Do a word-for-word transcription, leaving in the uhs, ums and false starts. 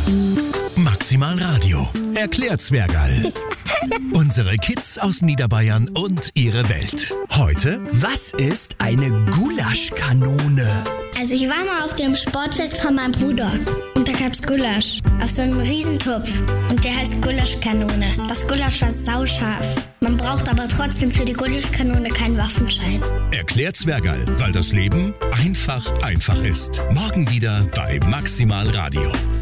Maximal Radio. Erklärt Zwergerl. Unsere Kids aus Niederbayern und ihre Welt. Heute: Was ist eine Gulaschkanone? Also ich war mal auf dem Sportfest von meinem Bruder und da gab's Gulasch auf so einem Riesentopf und der heißt Gulaschkanone. Das Gulasch war sauscharf. Man braucht aber trotzdem für die Gulaschkanone keinen Waffenschein. Erklärt Zwergerl, weil das Leben einfach einfach ist. Morgen wieder bei Maximal Radio.